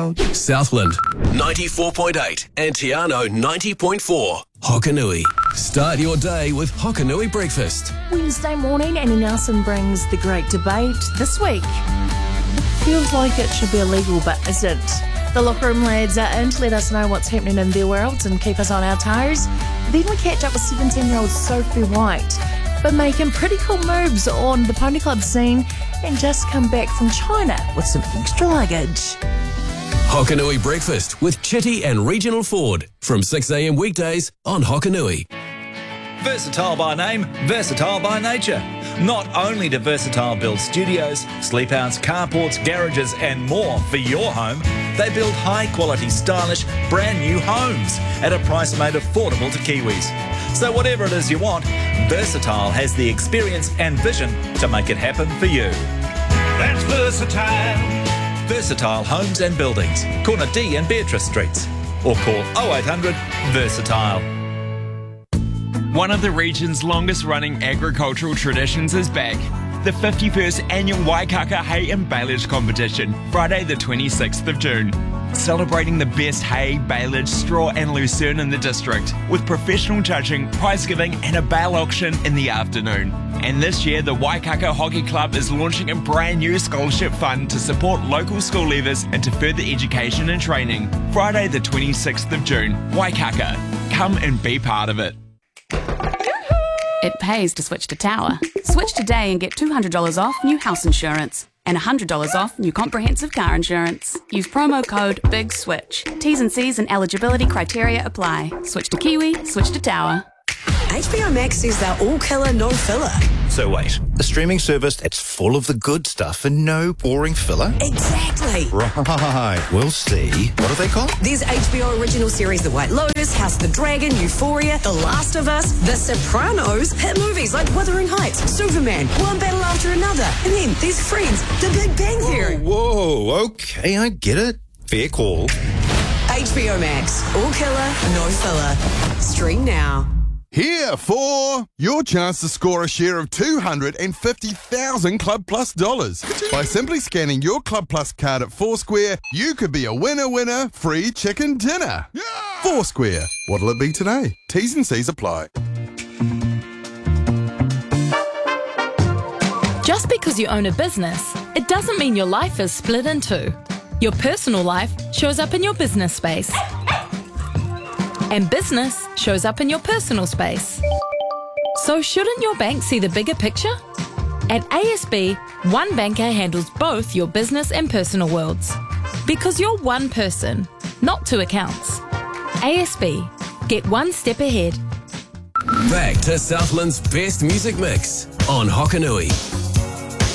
now. Southland 94.8 and Tiano 90.4. Hokanui. Start your day with Hokanui breakfast. Wednesday morning, Annie Nelson brings the great debate this week. Feels like it should be illegal, but isn't. The locker room lads are in to let us know what's happening in their worlds and keep us on our toes. Then we catch up with 17-year-old Sophie White, but making pretty cool moves on the pony club scene and just come back from China with some extra luggage. Hokanui breakfast with Chitty and Regional Ford from 6 a.m. weekdays on Hokanui. Versatile by name, versatile by nature. Not only do Versatile build studios, sleepouts, carports, garages and more for your home, they build high-quality, stylish, brand-new homes at a price made affordable to Kiwis. So whatever it is you want, Versatile has the experience and vision to make it happen for you. That's Versatile. Versatile Homes and Buildings, corner D and Beatrice Streets. Or call 0800 Versatile. One of the region's longest running agricultural traditions is back. The 51st annual Waikaka Hay and Baleage Competition, Friday the 26th of June. Celebrating the best hay, baleage, straw and lucerne in the district, with professional judging, prize giving and a bale auction in the afternoon. And this year, the Waikaka Hockey Club is launching a brand new scholarship fund to support local school leavers into further education and training. Friday the 26th of June, Waikaka. Come and be part of it. It pays to switch to Tower. Switch today and get $200 off new house insurance and $100 off new comprehensive car insurance. Use promo code BIGSWITCH. T's and C's and eligibility criteria apply. Switch to Kiwi, switch to Tower. HBO Max says they're all killer, no filler. So wait, a streaming service that's full of the good stuff and no boring filler? Exactly. Right, we'll see. What are they called? There's HBO original series The White Lotus, House of the Dragon, Euphoria, The Last of Us, The Sopranos, hit movies like Wuthering Heights, Superman, one battle after another, and then there's Friends, The Big Bang Theory. Whoa, okay, I get it. Fair call. HBO Max, all killer, no filler. Stream now. Here for your chance to score a share of $250,000 Club Plus dollars. By simply scanning your Club Plus card at Foursquare, you could be a winner, free chicken dinner. Yeah! Foursquare. What'll it be today? T's and C's apply. Just because you own a business, it doesn't mean your life is split in two. Your personal life shows up in your business space. And business shows up in your personal space. So shouldn't your bank see the bigger picture? At ASB, one banker handles both your business and personal worlds. Because you're one person, not two accounts. ASB, get one step ahead. Back to Southland's best music mix on Hokanui.